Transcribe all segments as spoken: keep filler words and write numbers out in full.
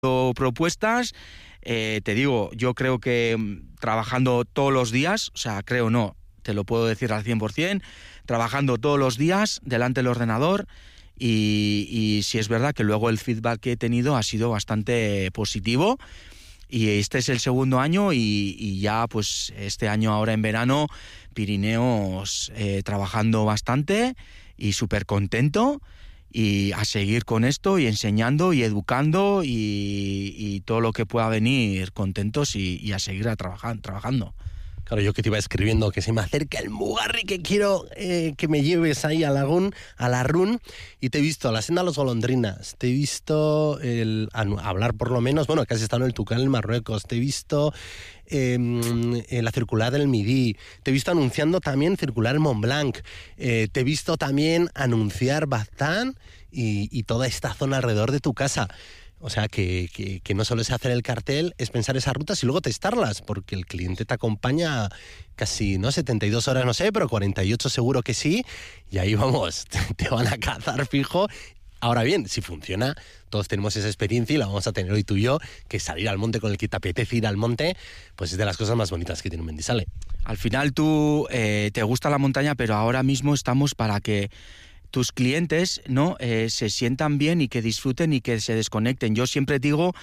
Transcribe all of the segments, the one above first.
propuestas. Eh, te digo, yo creo que mm, trabajando todos los días, o sea, creo no, te lo puedo decir al cien por ciento, trabajando todos los días delante del ordenador y, y sí es verdad que luego el feedback que he tenido ha sido bastante positivo y este es el segundo año y, y ya pues este año ahora en verano Pirineos eh, trabajando bastante y súper contento. Y a seguir con esto y enseñando y educando y, y todo lo que pueda venir contentos y, y a seguir a trabajar, trabajando. Claro, yo que te iba escribiendo que se me acerca el Mugarri, que quiero eh, que me lleves ahí a Lagún, a la Run, y te he visto a la senda de los golondrinas, te he visto el, a, a hablar por lo menos, bueno, que has estado en el Tucán en Marruecos, te he visto eh, en la circular del Midi, te he visto anunciando también circular el Mont Blanc, eh, te he visto también anunciar Baztán y, y toda esta zona alrededor de tu casa. O sea, que, que, que no solo es hacer el cartel, es pensar esas rutas y luego testarlas, porque el cliente te acompaña casi, ¿no? setenta y dos horas, no sé, pero cuarenta y ocho seguro que sí, y ahí vamos, te van a cazar fijo. Ahora bien, si funciona, todos tenemos esa experiencia y la vamos a tener hoy tú y yo, que salir al monte con el que te apetece ir al monte, pues es de las cosas más bonitas que tiene un Mendizale. Al final tú eh, te gusta la montaña, pero ahora mismo estamos para que tus clientes, ¿no? Eh, se sientan bien y que disfruten y que se desconecten. Yo siempre digo,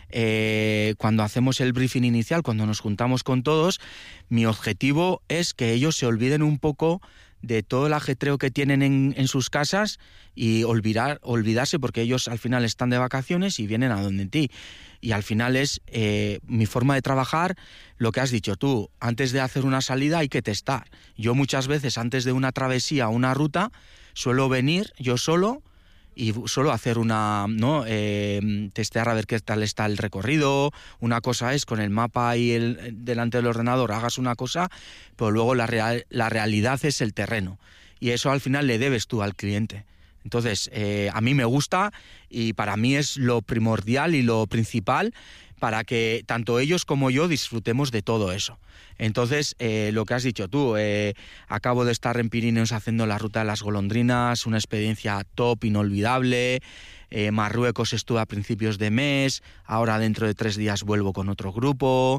eh, cuando hacemos el briefing inicial, cuando nos juntamos con todos, mi objetivo es que ellos se olviden un poco de todo el ajetreo que tienen en, en sus casas y olvidar, olvidarse, porque ellos al final están de vacaciones y vienen a donde ti. Y al final es eh, mi forma de trabajar, lo que has dicho tú, antes de hacer una salida hay que testar. Yo muchas veces antes de una travesía o una ruta suelo venir yo solo y solo hacer una, ¿no? Eh, testear a ver qué tal está el recorrido. Una cosa es con el mapa y el, delante del ordenador hagas una cosa, pero luego la, real, la realidad es el terreno. Y eso al final le debes tú al cliente. Entonces, eh, a mí me gusta y para mí es lo primordial y lo principal para que tanto ellos como yo disfrutemos de todo eso. Entonces, eh, lo que has dicho tú, eh, acabo de estar en Pirineos haciendo la ruta de las golondrinas, una experiencia top, inolvidable. Eh, Marruecos estuve a principios de mes, ahora dentro de tres días vuelvo con otro grupo.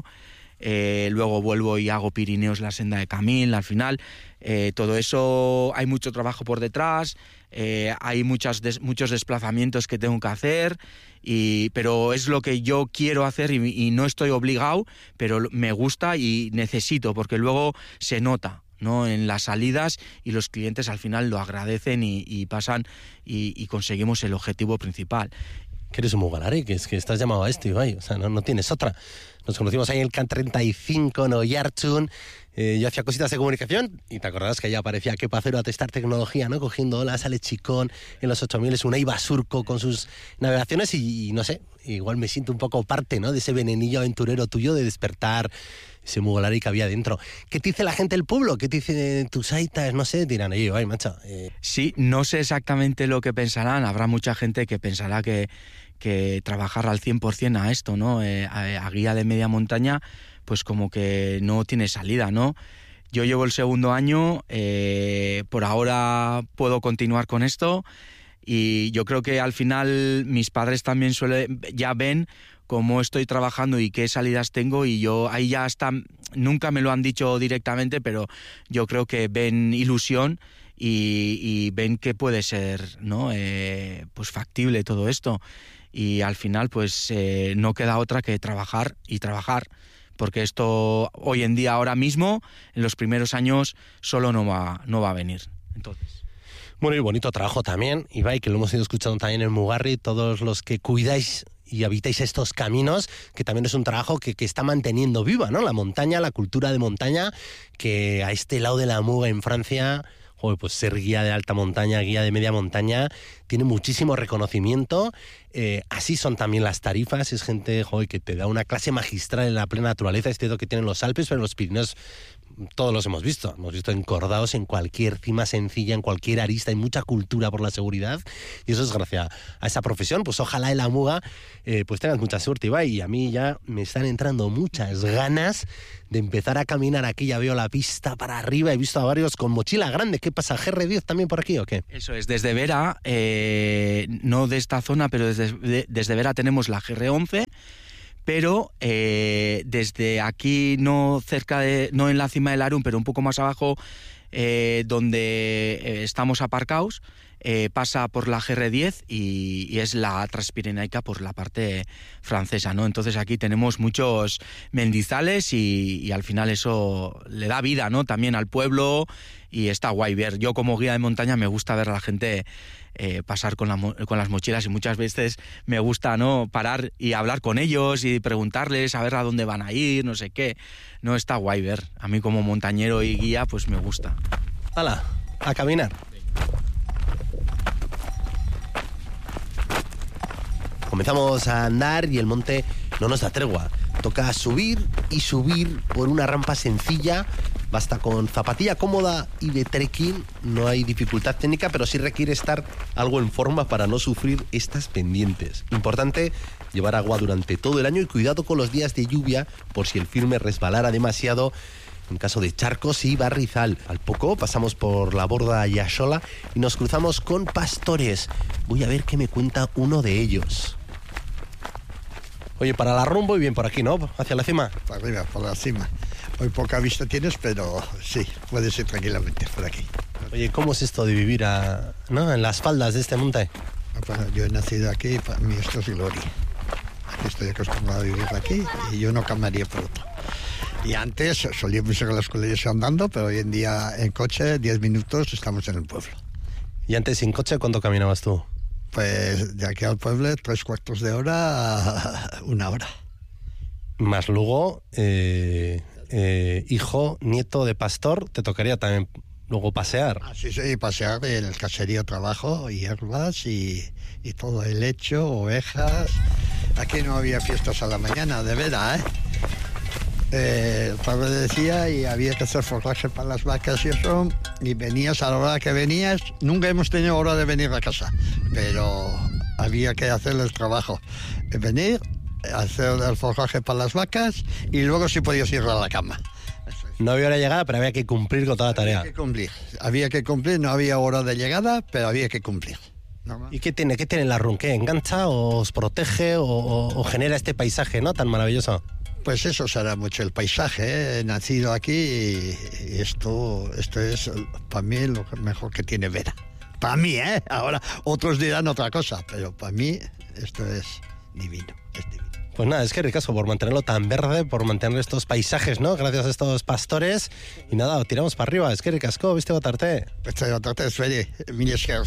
Eh, luego vuelvo y hago Pirineos, la senda de Camil. Al final eh, todo eso, hay mucho trabajo por detrás, eh, hay muchas des, muchos desplazamientos que tengo que hacer, y, pero es lo que yo quiero hacer y, y no estoy obligado, pero me gusta y necesito, porque luego se nota, ¿no? En las salidas y los clientes al final lo agradecen y, y pasan y, y conseguimos el objetivo principal. Que eres un mugalari, que es que estás llamado a esto, Ibai, o sea, no, no tienes otra. Nos conocimos ahí en el K treinta y cinco, en Oyartxun. Eh, yo hacía cositas de comunicación y te acordarás que allá aparecía Kepa Cero a testar tecnología, ¿no? Cogiendo olas, Ale Chicón en los ocho mil, es una Iba Surco con sus navegaciones y, y no sé, igual me siento un poco parte, ¿no? De ese venenillo aventurero tuyo de despertar ese mugalari que había dentro. ¿Qué te dice la gente del pueblo? ¿Qué te dicen tus aitas? No sé, dirán, oye, ay, macho. Eh... Sí, no sé exactamente lo que pensarán. Habrá mucha gente que pensará que, que trabajar al cien por ciento a esto, ¿no? Eh, a, a guía de media montaña, pues como que no tiene salida, ¿no? Yo llevo el segundo año, eh, por ahora puedo continuar con esto y yo creo que al final mis padres también suelen, ya ven cómo estoy trabajando y qué salidas tengo, y yo ahí ya está, nunca me lo han dicho directamente, pero yo creo que ven ilusión y, y ven que puede ser, ¿no? Eh, pues factible todo esto, y al final pues eh, no queda otra que trabajar y trabajar, porque esto hoy en día, ahora mismo, en los primeros años solo no va, no va a venir. Entonces, bueno, y bonito trabajo también, Ibai, que lo hemos ido escuchando también en Mugarri, todos los que cuidáis y habitáis estos caminos, que también es un trabajo que, que está manteniendo viva, ¿no? La montaña, la cultura de montaña, que a este lado de la Muga en Francia, joder, pues ser guía de alta montaña, guía de media montaña, tiene muchísimo reconocimiento. Eh, así son también las tarifas, es gente, joder, que te da una clase magistral en la plena naturaleza. Es cierto que tienen los Alpes, pero los Pirineos todos los hemos visto. Hemos visto encordados en cualquier cima sencilla, en cualquier arista. Hay mucha cultura por la seguridad y eso es gracias a esa profesión. Pues ojalá en la Muga eh, pues tengas mucha suerte, Ibai. Y a mí ya me están entrando muchas ganas de empezar a caminar aquí. Ya veo la pista para arriba. He visto a varios con mochila grande. ¿Qué pasa? ¿G R diez también por aquí o qué? Eso es, desde Vera, eh, no de esta zona, pero desde, de, desde Vera tenemos la G R once. Pero eh, desde aquí, no cerca de, no en la cima del Arun, pero un poco más abajo, eh, donde eh, estamos aparcados, eh, pasa por la G R diez y, y es la Transpirenaica por la parte francesa, ¿no? Entonces aquí tenemos muchos mendizales y, y al final eso le da vida, ¿no? También al pueblo y está guay ver. Yo como guía de montaña me gusta ver a la gente Eh, pasar con, la, con las mochilas y muchas veces me gusta, ¿no?, parar y hablar con ellos y preguntarles a ver a dónde van a ir, no sé qué. No, está guay ver. A mí como montañero y guía pues me gusta. ¡Hala! A caminar. Comenzamos a andar y el monte no nos da tregua. Toca subir y subir por una rampa sencilla. Basta con zapatilla cómoda y de trekking. No hay dificultad técnica, pero sí requiere estar algo en forma para no sufrir estas pendientes. Importante llevar agua durante todo el año y cuidado con los días de lluvia por si el firme resbalara demasiado en caso de charcos y barrizal. Al poco pasamos por la borda Yasola y nos cruzamos con pastores. Voy a ver qué me cuenta uno de ellos. Oye, para la rumbo y bien por aquí, ¿no? Hacia la cima. Para arriba, por la cima. Hoy poca vista tienes, pero sí, puedes ir tranquilamente por aquí. Oye, ¿cómo es esto de vivir a, ¿no?, en las faldas de este monte? Yo he nacido aquí y para mí esto es gloria. Aquí estoy acostumbrado a vivir aquí y yo no cambiaría por otro. Y antes solíamos ir a los colegios andando, pero hoy en día en coche, diez minutos, estamos en el pueblo. ¿Y antes sin coche cuánto caminabas tú? Pues de aquí al pueblo, tres cuartos de hora a una hora. Más luego, eh, eh, hijo, nieto de pastor, te tocaría también luego pasear. Ah, sí, sí, pasear en el caserío, trabajo, hierbas y, y todo, el lecho, ovejas. Aquí no había fiestas a la mañana, de verdad, ¿eh? Eh, el padre decía y había que hacer forraje para las vacas y eso, y venías a la hora que venías. Nunca hemos tenido hora de venir a casa, pero había que hacer el trabajo, venir, hacer el forraje para las vacas y luego sí podías ir a la cama. No había hora de llegada, pero había que cumplir con toda la tarea. Había que cumplir, había que cumplir, no había hora de llegada, pero había que cumplir. ¿Y qué tiene, qué tiene la R U N? ¿Qué engancha o os protege o, o, o genera este paisaje, ¿no?, tan maravilloso? Pues eso será mucho el paisaje, ¿eh? He nacido aquí y esto, esto es para mí lo mejor que tiene Vera. Para mí, ¿eh? Ahora otros dirán otra cosa, pero para mí esto es divino, es divino. Pues nada, es que ricasco por mantenerlo tan verde, por mantener estos paisajes, ¿no?, gracias a estos pastores. Y nada, tiramos para arriba, es que ricasco, ¿viste botarte? Este botarte es feliz, mi esker.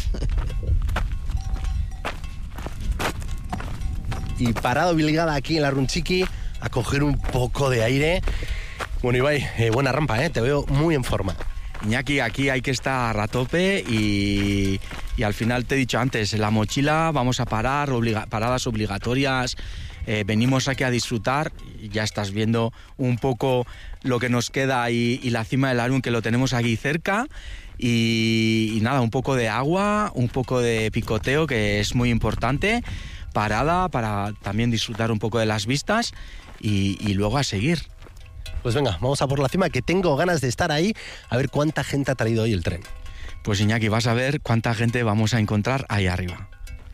Y parado obligada aquí en la Runchiqui a coger un poco de aire. Bueno, Ibai, eh, buena rampa, ¿eh? Te veo muy en forma. Iñaki, aquí hay que estar a tope y, y al final te he dicho antes, la mochila vamos a parar, obliga, paradas obligatorias, eh, venimos aquí a disfrutar, y ya estás viendo un poco lo que nos queda y, y la cima del Arun, que lo tenemos aquí cerca. Y, y nada, un poco de agua, un poco de picoteo, que es muy importante, parada para también disfrutar un poco de las vistas y, y luego a seguir. Pues venga, vamos a por la cima, que tengo ganas de estar ahí, a ver cuánta gente ha traído hoy el tren. Pues Iñaki, vas a ver cuánta gente vamos a encontrar ahí arriba.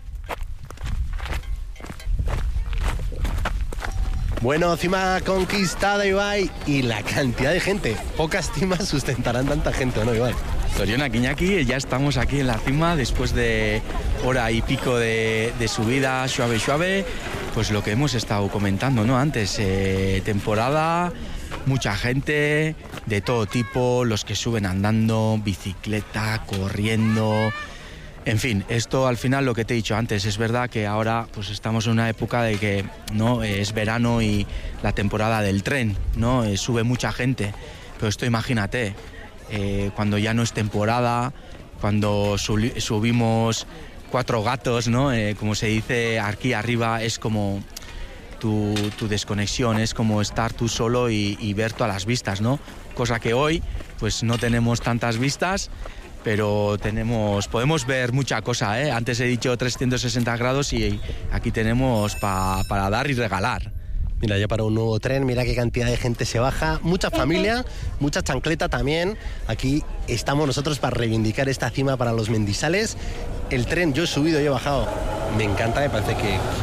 Bueno, cima conquistada, Ibai, y la cantidad de gente. Pocas cimas sustentarán tanta gente, ¿o no, Ibai? Zorionak, Iñaki, ya estamos aquí en la cima después de hora y pico de, de subida suave, suave. Pues lo que hemos estado comentando, ¿no?, antes, eh, temporada, mucha gente de todo tipo, los que suben andando, bicicleta, corriendo. En fin, esto al final, lo que te he dicho antes, es verdad que ahora pues estamos en una época de que no es verano y la temporada del tren, ¿no? Eh, sube mucha gente, pero esto imagínate, eh, cuando ya no es temporada, cuando sub- subimos cuatro gatos, ¿no? Eh, como se dice aquí arriba, es como tu, tu desconexión, es como estar tú solo y, y ver todas las vistas, ¿no? Cosa que hoy pues no tenemos tantas vistas, pero tenemos, podemos ver mucha cosa, ¿eh? Antes he dicho trescientos sesenta grados y aquí tenemos pa, para dar y regalar. Mira, ya para un nuevo tren, mira qué cantidad de gente se baja, mucha familia, mucha chancleta también. Aquí estamos nosotros para reivindicar esta cima para los mendizales. El tren, yo he subido y he bajado, me encanta, me parece que,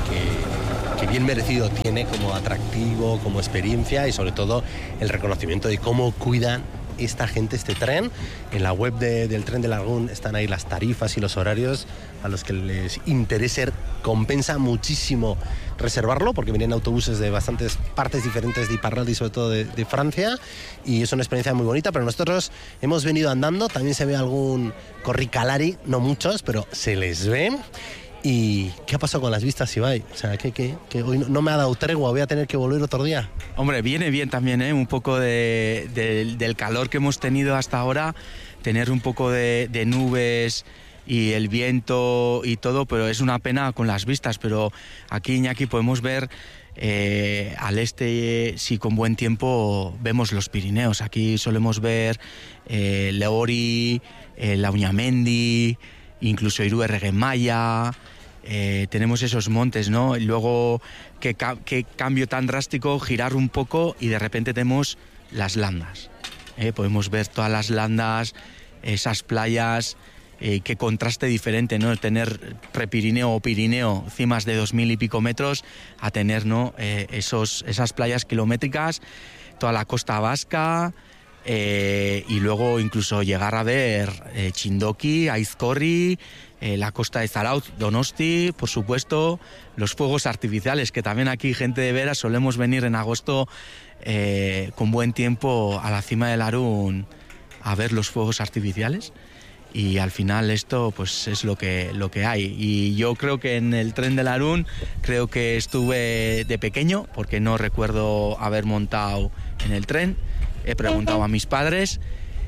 que, que bien merecido tiene como atractivo, como experiencia y sobre todo el reconocimiento de cómo cuidan esta gente este tren. En la web de, del Tren de Aragón están ahí las tarifas y los horarios a los que les interese. Compensa muchísimo reservarlo porque vienen autobuses de bastantes partes diferentes de Iparralde y sobre todo de, de Francia, y es una experiencia muy bonita. Pero nosotros hemos venido andando, también se ve algún corricalari, no muchos, pero se les ve. ¿Y qué ha pasado con las vistas, Ibai? O sea, que, que, que hoy no, no me ha dado tregua, voy a tener que volver otro día. Hombre, viene bien también, ¿eh? Un poco de, de, del calor que hemos tenido hasta ahora, tener un poco de, de nubes y el viento y todo, pero es una pena con las vistas. Pero aquí, Iñaki, podemos ver eh, al este, si con buen tiempo vemos los Pirineos. Aquí solemos ver eh, Leori, eh, Lauñamendi, incluso Irue Reguemaya. Eh, tenemos esos montes, ¿no? Y luego, qué, ca- qué cambio tan drástico, girar un poco y de repente tenemos las landas. Eh, podemos ver todas las landas, esas playas, eh, qué contraste diferente, ¿no? Tener Prepirineo o Pirineo, cimas de dos mil y pico metros, a tener, ¿no? Eh, esos, esas playas kilométricas, toda la costa vasca. Eh, y luego incluso llegar a ver eh, Txindoki, Aizkorri, eh, la costa de Zarautz, Donosti, por supuesto, los fuegos artificiales, que también aquí, gente de veras, solemos venir en agosto eh, con buen tiempo a la cima del Arún a ver los fuegos artificiales. Y al final esto pues es lo que, lo que hay. Y yo creo que en el Tren del Arún, creo que estuve de pequeño, porque no recuerdo haber montado en el tren. He preguntado a mis padres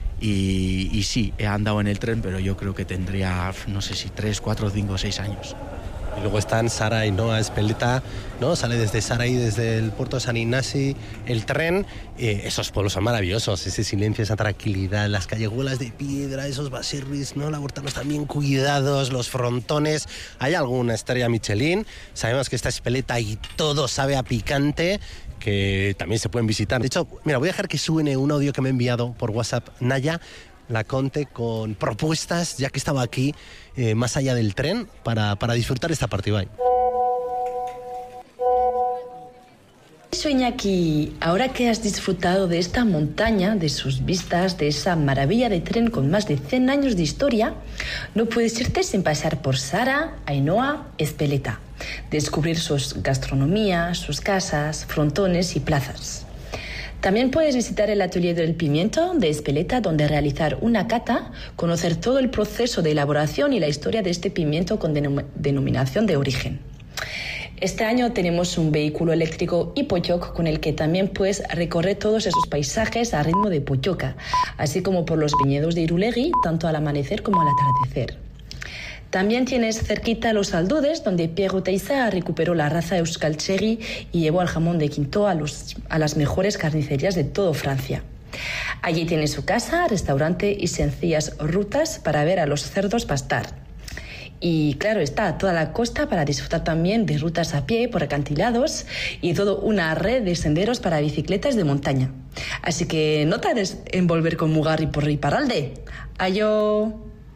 y, y sí, he andado en el tren, pero yo creo que tendría, no sé si tres, cuatro, cinco, seis años. Y luego están Sarai, ¿no? A Espeleta, ¿no? Sale desde Sarai, desde el puerto de San Ignasi, el tren. Eh, esos pueblos son maravillosos, ese silencio, esa tranquilidad, las callejuelas de piedra, esos baserris, ¿no? La Huertanos también cuidados, los frontones. Hay alguna estrella Michelin. Sabemos que está Espeleta y todo sabe a picante, que también se pueden visitar. De hecho, mira, voy a dejar que suene un audio que me ha enviado por WhatsApp Naya Laconte con propuestas, ya que estaba aquí, eh, más allá del tren, para, para disfrutar esta partida. Soy Iñaki, ahora que has disfrutado de esta montaña, de sus vistas, de esa maravilla de tren con más de cien años de historia, no puedes irte sin pasar por Sara, Ainhoa, Espeleta, descubrir sus gastronomías, sus casas, frontones y plazas. También puedes visitar el atelier del pimiento de Espeleta, donde realizar una cata, conocer todo el proceso de elaboración y la historia de este pimiento con denom- denominación de origen. Este año tenemos un vehículo eléctrico Hipoyoc con el que también puedes recorrer todos esos paisajes a ritmo de pochoca, así como por los viñedos de Irulegui, tanto al amanecer como al atardecer. También tienes cerquita los Aldudes, donde Pierre Oteiza recuperó la raza Euskaltxegui y llevó al jamón de Quinto a, los, a las mejores carnicerías de toda Francia. Allí tiene su casa, restaurante y sencillas rutas para ver a los cerdos pastar. Y claro está, toda la costa para disfrutar también de rutas a pie por acantilados y toda una red de senderos para bicicletas de montaña. Así que no tardes en volver con Mugarri por Iparralde. ¡Ayo!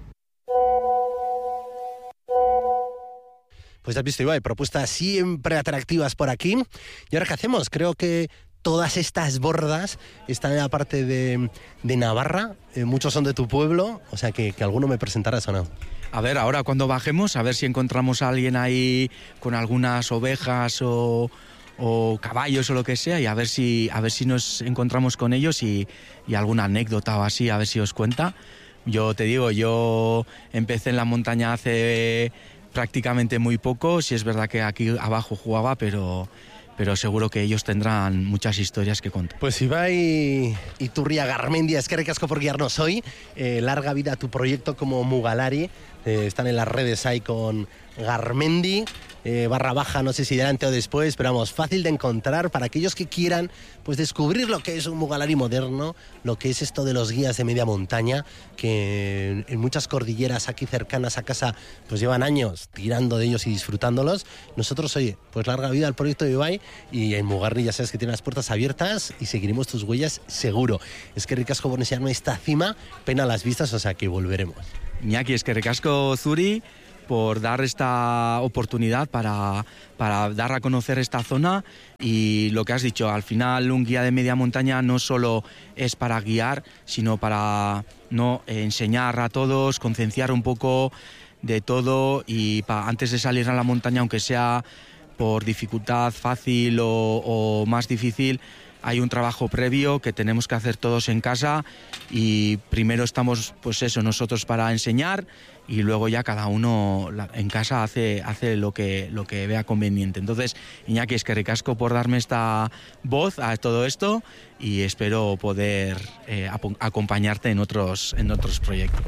Pues has visto, Ibai, propuestas siempre atractivas por aquí. ¿Y ahora qué hacemos? Creo que todas estas bordas están en la parte de, de Navarra. Eh, muchos son de tu pueblo, o sea que, que alguno me presentarás o no. A ver, ahora cuando bajemos, a ver si encontramos a alguien ahí con algunas ovejas o, o caballos o lo que sea, y a ver si, a ver si nos encontramos con ellos y, y alguna anécdota o así, a ver si os cuenta. Yo te digo, yo empecé en la montaña hace prácticamente muy poco, si es verdad que aquí abajo jugaba, pero, pero seguro que ellos tendrán muchas historias que contar. Pues Ibai Iturria Garmendia, eskerrik asko por guiarnos hoy. Eh, larga vida a tu proyecto como Mugalari. Eh, están en las redes ahí con Garmendi, eh, barra baja, no sé si delante o después, pero vamos, fácil de encontrar para aquellos que quieran pues descubrir lo que es un Mugalari moderno, lo que es esto de los guías de media montaña, que en muchas cordilleras aquí cercanas a casa pues llevan años tirando de ellos y disfrutándolos. Nosotros, oye, pues larga vida al proyecto de Ibai, y en Mugarri ya sabes que tiene las puertas abiertas y seguiremos tus huellas seguro. Es que ricasco por enseñarme esta cima, pena las vistas, o sea que volveremos. Iñaki, es que ricasco Zuri por dar esta oportunidad para, para dar a conocer esta zona, y lo que has dicho, al final un guía de media montaña no solo es para guiar, sino para no enseñar a todos, concienciar un poco de todo, y pa, antes de salir a la montaña, aunque sea por dificultad fácil o, o más difícil, hay un trabajo previo que tenemos que hacer todos en casa, y primero estamos, pues eso, nosotros para enseñar, y luego ya cada uno en casa hace, hace lo que, lo que vea conveniente. Entonces, Iñaki, es que ricasco por darme esta voz a todo esto, y espero poder eh, acompañarte en otros, en otros proyectos.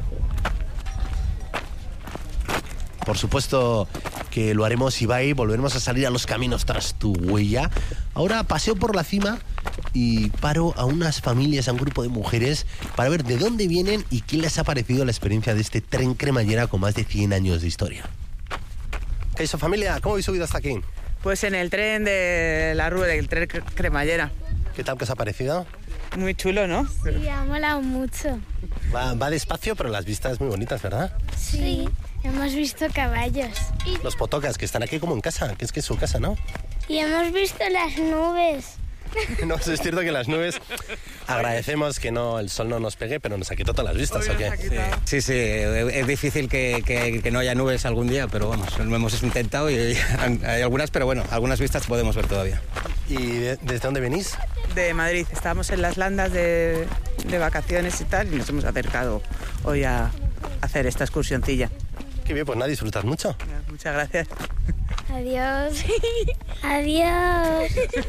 Por supuesto que lo haremos, Ibai, volveremos a salir a los caminos tras tu huella. Ahora paseo por la cima y paro a unas familias, a un grupo de mujeres, para ver de dónde vienen y qué les ha parecido la experiencia de este tren cremallera con más de cien años de historia. ¿Qué hizo, familia? ¿Cómo habéis subido hasta aquí? Pues en el tren de la Rúa, del tren cremallera. ¿Qué tal que os ha parecido? Muy chulo, ¿no? Sí, ha molado mucho. Va, va despacio, pero las vistas muy bonitas, ¿verdad? Sí, hemos visto caballos. Los potocas, que están aquí como en casa, que es que es su casa, ¿no? Y hemos visto las nubes. No, es cierto que las nubes, agradecemos que no el sol no nos pegue, pero nos ha quitado todas las vistas, ¿o qué? Sí, sí, es difícil que, que, que no haya nubes algún día, pero vamos, lo hemos intentado y hay algunas, pero bueno, algunas vistas podemos ver todavía. ¿Y de, desde dónde venís? De Madrid, estábamos en las landas de, de vacaciones y tal, y nos hemos acercado hoy a hacer esta excursioncilla. Qué bien, pues nada, disfrutas mucho. Muchas gracias. Adiós. Adiós.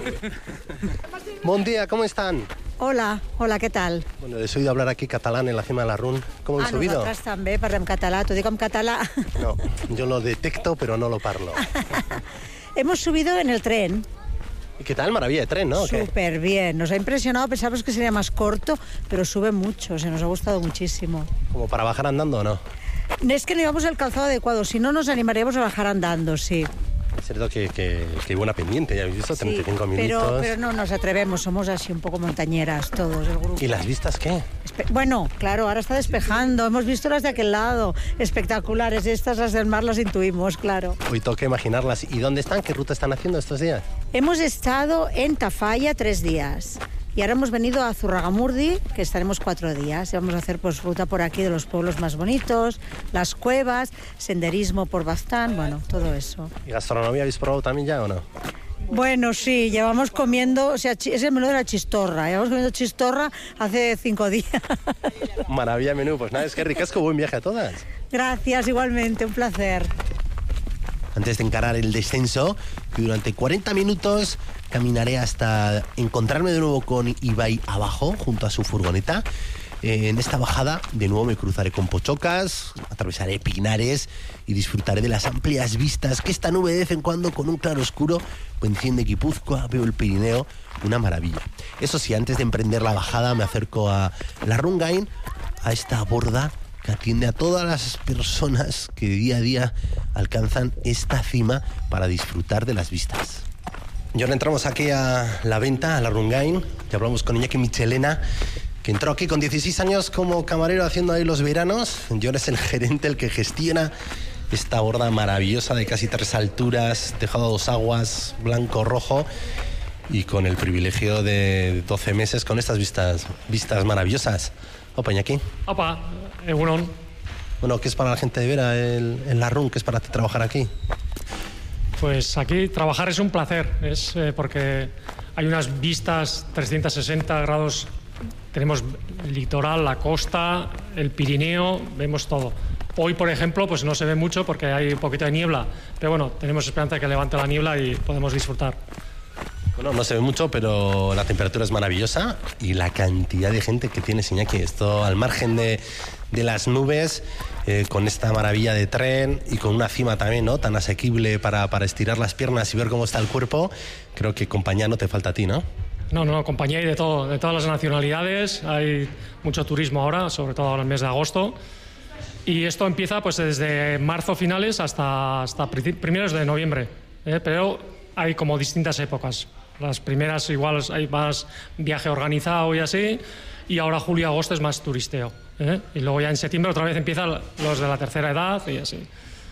Buen día, ¿cómo están? Hola, hola, què tal? Bueno, he oído hablar aquí catalán en la cima de la Run. ¿Cómo habéis ah, subido? Nosaltres també parlem català, t'ho dic en català. No, yo lo detecto, pero no lo parlo. Hemos subido en el tren. ¿Y qué tal? Maravilla de tren, ¿no? Súper bien, nos ha impresionado, pensábamos que sería más corto, pero sube mucho, se nos ha gustado muchísimo. ¿Como para bajar andando o no? Es que no llevamos el calzado adecuado, si no nos animaríamos a bajar andando, sí. Es cierto que, que, que hay buena pendiente, ya habéis visto, treinta y cinco sí, minutos. Pero, pero no nos atrevemos, somos así un poco montañeras todos, el grupo. ¿Y las vistas qué? Espe bueno, claro, ahora está despejando, hemos visto las de aquel lado, espectaculares, estas las del mar las intuimos, claro. Hoy toca imaginarlas. ¿Y dónde están? ¿Qué ruta están haciendo estos días? Hemos estado en Tafalla tres días. Y ahora hemos venido a Zurragamurdi, que estaremos cuatro días. Y vamos a hacer pues ruta por aquí de los pueblos más bonitos, las cuevas, senderismo por Baztán, bueno, todo eso. ¿Y gastronomía habéis probado también ya o no? Bueno, sí, llevamos comiendo, o sea, es el menú de la chistorra. Llevamos comiendo chistorra hace cinco días. Maravilla de menú, pues nada, es que ricasco, buen viaje a todas. Gracias, igualmente, un placer. Antes de encarar el descenso, que durante cuarenta minutos caminaré hasta encontrarme de nuevo con Ibai abajo, junto a su furgoneta. Eh, en esta bajada, de nuevo me cruzaré con pochocas, atravesaré pinares y disfrutaré de las amplias vistas que esta nube de vez en cuando, con un claro oscuro, enciende Guipúzcoa, veo el Pirineo, una maravilla. Eso sí, antes de emprender la bajada, me acerco a la Rungain, a esta borda que atiende a todas las personas que día a día alcanzan esta cima para disfrutar de las vistas. Y ahora entramos aquí a la venta, a la Rungain, que hablamos con Iñaki Michelena, que entró aquí con dieciséis años como camarero haciendo ahí los veranos, y ahora es el gerente, el que gestiona esta borda maravillosa de casi tres alturas, tejado a dos aguas, blanco-rojo, y con el privilegio de doce meses con estas vistas, vistas maravillosas. Opa, Iñaki. Opa, egunon. Bueno, ¿qué es para la gente de Vera el, el la Run? ¿Qué es para ti trabajar aquí? Pues aquí trabajar es un placer, es eh, porque hay unas vistas trescientos sesenta grados, tenemos el litoral, la costa, el Pirineo, vemos todo. Hoy, por ejemplo, pues no se ve mucho porque hay un poquito de niebla, pero bueno, tenemos esperanza de que levante la niebla y podemos disfrutar. Bueno, no se ve mucho, pero la temperatura es maravillosa y la cantidad de gente que tiene, Iñaki. Esto al margen de, de las nubes, eh, con esta maravilla de tren y con una cima también, ¿no?, tan asequible para, para estirar las piernas y ver cómo está el cuerpo. Creo que compañía no te falta a ti, ¿no? No, no, compañía hay de todo, de todas las nacionalidades. Hay mucho turismo ahora, sobre todo ahora en el mes de agosto. Y esto empieza pues desde marzo finales hasta, hasta primeros de noviembre, ¿eh? Pero hay como distintas épocas. Las primeras igual hay más viaje organizado y así, y ahora julio y agosto es más turisteo, ¿eh? Y luego ya en septiembre otra vez empiezan los de la tercera edad y así.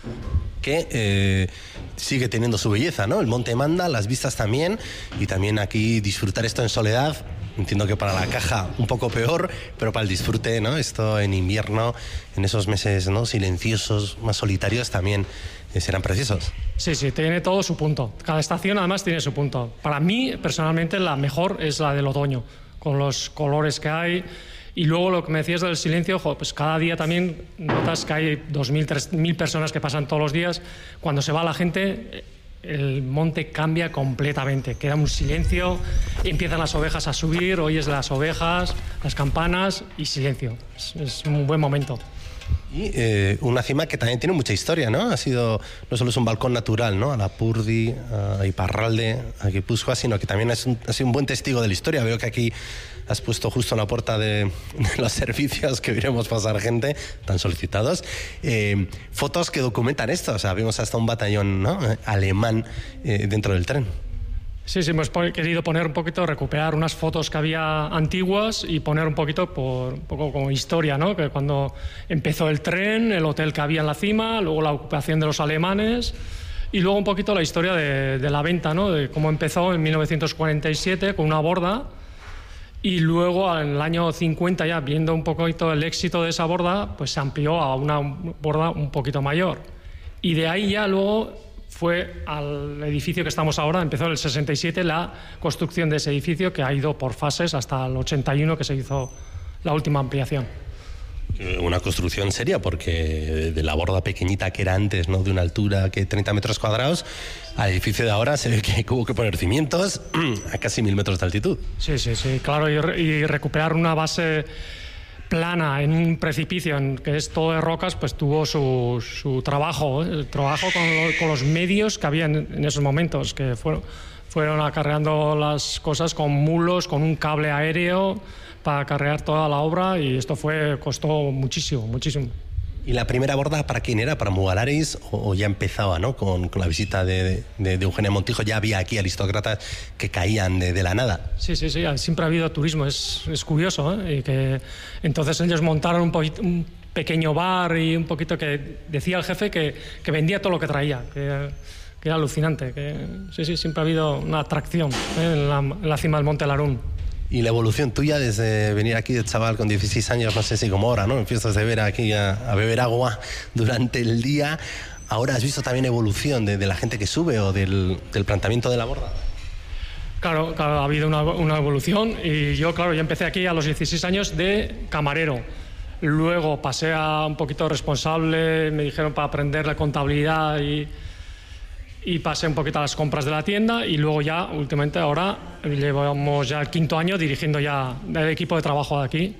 Que eh, sigue teniendo su belleza, ¿no? El monte manda, las vistas también, y también aquí disfrutar esto en soledad. Entiendo que para la caja un poco peor, pero para el disfrute, ¿no? Esto en invierno, en esos meses, ¿no?, silenciosos, más solitarios, también eh, serán preciosos. Sí, sí, tiene todo su punto. Cada estación además tiene su punto. Para mí, personalmente, la mejor es la del otoño, con los colores que hay. Y luego lo que me decías del silencio, jo, pues cada día también notas que hay dos mil, tres mil personas que pasan todos los días. Cuando se va la gente, el monte cambia completamente, queda un silencio, empiezan las ovejas a subir, oyes las ovejas, las campanas y silencio. Es, es un buen momento. Y eh, una cima que también tiene mucha historia, ¿no? Ha sido, no solo es un balcón natural, ¿no?, a Lapurdi, a Iparralde, a Guipúzcoa, sino que también es un, ha sido un buen testigo de la historia. Veo que aquí has puesto justo en la puerta de, de los servicios que veremos pasar gente, tan solicitados, eh, fotos que documentan esto. O sea, vimos hasta un batallón, ¿no?, alemán eh, dentro del tren. Sí, sí, hemos querido poner un poquito, recuperar unas fotos que había antiguas y poner un poquito, por, un poco como historia, ¿no? Que cuando empezó el tren, el hotel que había en la cima, luego la ocupación de los alemanes y luego un poquito la historia de, de la venta, ¿no?, de cómo empezó en mil novecientos cuarenta y siete con una borda y luego en el año cincuenta, ya viendo un poquito el éxito de esa borda, pues se amplió a una borda un poquito mayor. Y de ahí ya luego fue al edificio que estamos ahora, empezó en el sesenta y siete la construcción de ese edificio, que ha ido por fases hasta el ochenta y uno, que se hizo la última ampliación. Una construcción seria, porque de la borda pequeñita que era antes, ¿no?, de una altura que treinta metros cuadrados, al edificio de ahora se ve que hubo que poner cimientos a casi mil metros de altitud. Sí, sí, sí, claro, y, re y recuperar una base plana en un precipicio en que es todo de rocas, pues tuvo su, su trabajo, ¿eh? El trabajo con, lo, con los medios que había en, en esos momentos, que fueron, fueron acarreando las cosas con mulos, con un cable aéreo para acarrear toda la obra, y esto fue costó muchísimo, muchísimo. ¿Y la primera borda para quién era? ¿Para Mugalaris? ¿O, o ya empezaba, ¿no?, con, con la visita de, de, de Eugenia Montijo? ¿Ya había aquí aristócratas que caían de, de la nada? Sí, sí, sí, siempre ha habido turismo, es, es curioso, ¿eh? Y que entonces ellos montaron un, poquito, un pequeño bar y un poquito que decía el jefe que, que vendía todo lo que traía, que, que era alucinante. Que, sí, sí, siempre ha habido una atracción, ¿eh?, en, la, en la cima del Monte Larún. Y la evolución tuya desde venir aquí de chaval con dieciséis años, no sé si como ahora, ¿no?, empiezas de ver aquí a, a beber agua durante el día. ¿Ahora has visto también evolución de, de la gente que sube o del, del planteamiento de la borda? Claro, claro, ha habido una, una evolución, y yo, claro, yo empecé aquí a los dieciséis años de camarero. Luego pasé a un poquito responsable, me dijeron para aprender la contabilidad y... y pasé un poquito a las compras de la tienda, y luego ya, últimamente, ahora llevamos ya el quinto año dirigiendo ya el equipo de trabajo de aquí.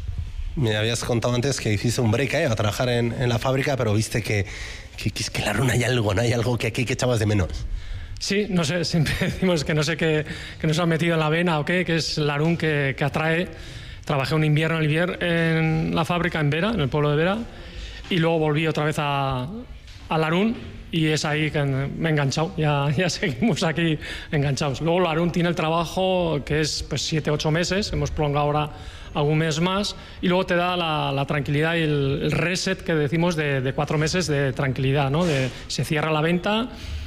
Me habías contado antes que hiciste un break, ¿eh?, a trabajar en, en la fábrica, pero viste que, que, que es que en la Runa hay algo, ¿no? Hay algo que aquí que echabas de menos. Sí, no sé, siempre decimos que no sé qué que nos han metido en la vena o qué, que es Larún que, que atrae. Trabajé un invierno en, invierno en la fábrica en Vera, en el pueblo de Vera, y luego volví otra vez a, a Larún, y es ahí que me he enganchado, ya, ya seguimos aquí enganchados. Luego Larún tiene el trabajo que es pues siete, ocho meses, hemos prolongado ahora algún mes más, y luego te da la, la tranquilidad y el, el reset que decimos de, de cuatro meses de tranquilidad, ¿no? De, se cierra la venta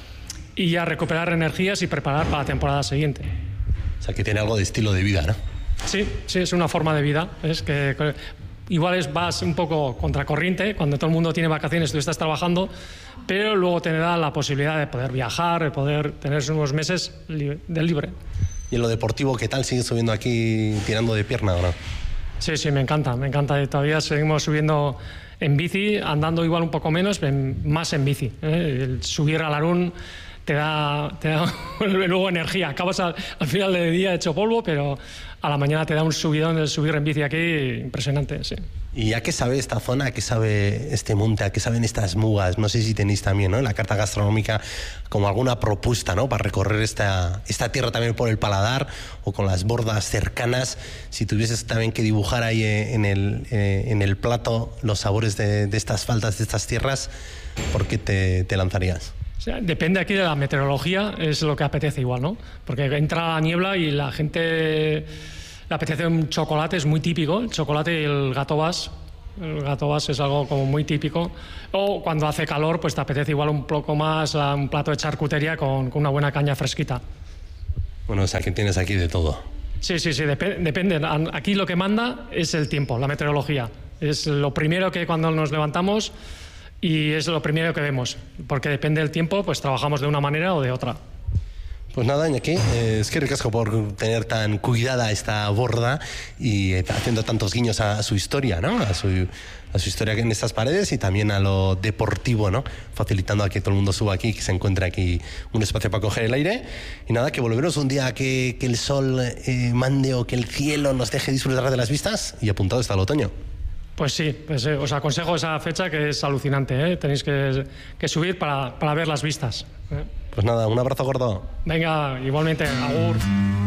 y ya recuperar energías y preparar para la temporada siguiente. O sea, que tiene algo de estilo de vida, ¿no? Sí, sí, es una forma de vida. Es que igual es, vas un poco contracorriente, cuando todo el mundo tiene vacaciones, tú estás trabajando, pero luego te da la posibilidad de poder viajar, de poder tener unos meses li de libre. ¿Y en lo deportivo qué tal? ¿Sigues subiendo aquí tirando de pierna o no? Sí, sí, me encanta, me encanta. Todavía seguimos subiendo en bici, andando igual un poco menos, más en bici, ¿eh? El subir a Larún te da, te da luego energía. Acabas al, al final del día hecho polvo, pero a la mañana te da un subidón de subir en bici aquí impresionante, sí. ¿Y a qué sabe esta zona? ¿A qué sabe este monte? ¿A qué saben estas mugas? No sé si tenéis también, ¿no?, en la carta gastronómica como alguna propuesta, ¿no?, para recorrer esta, esta tierra también por el paladar o con las bordas cercanas. Si tuvieses también que dibujar ahí en el, en el plato los sabores de, de estas faldas, de estas tierras, ¿por qué te, te lanzarías? O sea, depende aquí de la meteorología, es lo que apetece igual, ¿no? Porque entra la niebla y la gente le apetece un chocolate, es muy típico, el chocolate y el gatobas. El gatobas es algo como muy típico. O cuando hace calor, pues te apetece igual un poco más un plato de charcutería con, con una buena caña fresquita. Bueno, o sea, que tienes aquí de todo. Sí, sí, sí, dep- depende. Aquí lo que manda es el tiempo, la meteorología. Es lo primero que cuando nos levantamos y es lo primero que vemos. Porque depende del tiempo, pues trabajamos de una manera o de otra. Pues nada, Iñaki, eh, es que ricasco por tener tan cuidada esta borda y eh, haciendo tantos guiños a, a su historia, ¿no? A su, a su historia en estas paredes y también a lo deportivo, ¿no? Facilitando a que todo el mundo suba aquí, que se encuentre aquí un espacio para coger el aire. Y nada, que volveremos un día a que, que el sol eh, mande o que el cielo nos deje disfrutar de las vistas y apuntado está el otoño. Pues sí, pues, eh, os aconsejo esa fecha que es alucinante, ¿eh? Tenéis que, que subir para, para ver las vistas, ¿eh? Pues nada, un abrazo gordo. Venga, igualmente, agur.